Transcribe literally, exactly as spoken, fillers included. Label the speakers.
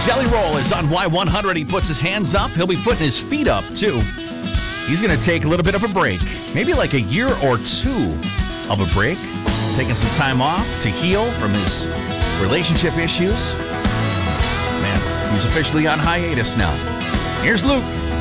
Speaker 1: Jelly Roll is on Y one hundred. He puts his hands up. He'll be putting his feet up, too. He's going to take a little bit of a break. Maybe like a year or two of a break. Taking some time off to heal from his relationship issues. Man, he's officially on hiatus now. Here's Luke.